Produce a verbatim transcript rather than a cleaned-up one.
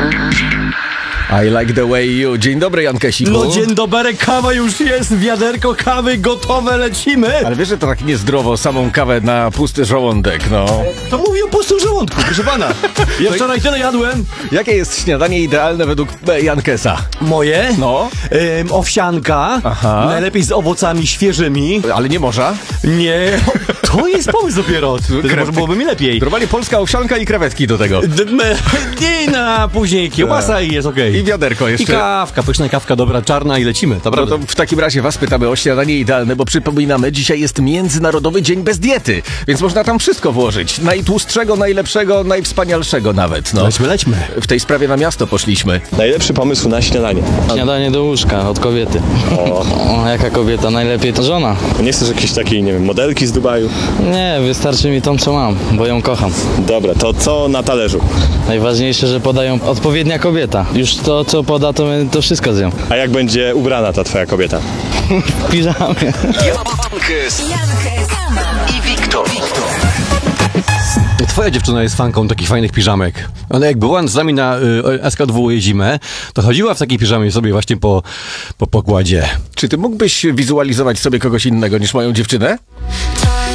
I like the way you. Dzień dobry, Jankesiku. No dzień dobry, kawa już jest, wiaderko kawy gotowe, lecimy. Ale wiesz, że to tak niezdrowo, samą kawę na pusty żołądek, no. To mówi o pustym żołądku, proszę pana. Ja wczoraj tyle jadłem. Jakie jest śniadanie idealne według Jankesa? Moje? No. Ym, owsianka, Aha. najlepiej z owocami świeżymi. Ale nie morza. Nie, to jest pomysł dopiero. To może byłoby mi lepiej. Normalnie polska owsianka i krewetki do tego. D- me- I na później kiełbasa i jest okej. I wiaderko jeszcze. I kawka, pyszna kawka, dobra, czarna i lecimy, No naprawdę. to w takim razie was pytamy o śniadanie idealne, bo przypominamy, dzisiaj jest Międzynarodowy Dzień Bez Diety, więc można tam wszystko włożyć. Najtłustszego, najlepszego, najwspanialszego nawet, no. Lećmy, lećmy. W tej sprawie na miasto poszliśmy. Najlepszy pomysł na śniadanie. Śniadanie do łóżka od kobiety. O, O, jaka kobieta? Najlepiej to żona. nie chcesz jakiejś takiej, nie wiem, modelki z Dubaju? Nie, wystarczy mi tą, co mam, bo ją kocham. Dobra, to co na talerzu? Najważniejsze, że podają odpowiednia kobieta. Już to, co poda, to, to wszystko zjem. A jak będzie ubrana ta twoja kobieta? W piżamie. Jankes i Wiktor. Twoja dziewczyna jest fanką takich fajnych piżamek. Ona jak była z nami na y, S K dwa zimę, to chodziła w takiej piżamie sobie właśnie po, po pokładzie. Czy ty mógłbyś wizualizować sobie kogoś innego niż moją dziewczynę?